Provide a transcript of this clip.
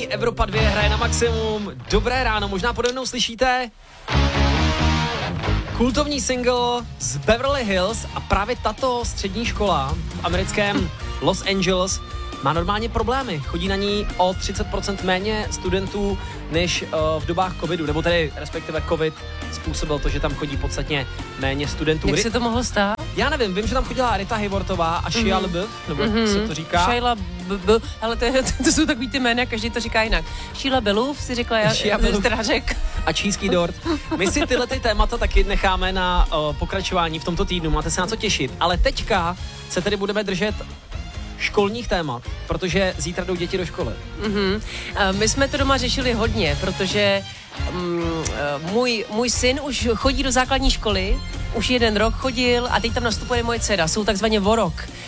pondělí, Evropa 2 hraje na maximum. Dobré ráno, možná pode mnou slyšíte kultovní single z Beverly Hills a právě tato střední škola v americkém Los Angeles má normálně problémy. Chodí na ní o 30% méně studentů než v dobách covidu, nebo tedy respektive covid způsobil to, že tam chodí podstatně méně studentů. Jak se to mohlo stát? Já nevím, vím, že tam chodila Rita Hayworthová a Shia LaBeouf, nebo jak se to říká. Shia LaBeouf, ale to jsou takový ty jména, každý to říká jinak. Shia LaBeouf si řekla, já teda řek. A čínský dort. My si tyhle ty témata taky necháme na pokračování v tomto týdnu, máte se na co těšit. Ale teďka se tedy budeme držet školních témat, protože zítra jdou děti do školy. My jsme to doma řešili hodně, protože můj syn už chodí do základní školy, už 1 rok chodil a teď tam nastupuje moje dcera, jsou takzvaně vorok.